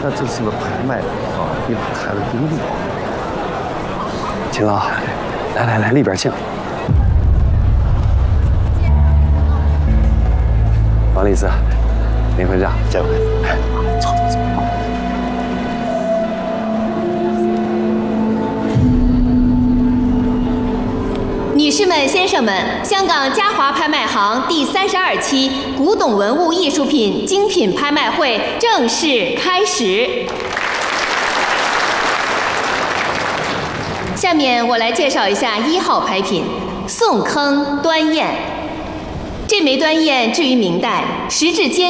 那这次的拍卖啊，也开了丁力。 秦老，来，里边请。王丽子，领回家。 这回，走。 女士们、先生们，香港嘉华拍卖行第32期古董文物艺术品精品拍卖会正式开始。下面我来介绍一下1号拍品——宋坑端砚。这枚端砚制于明代，时至坚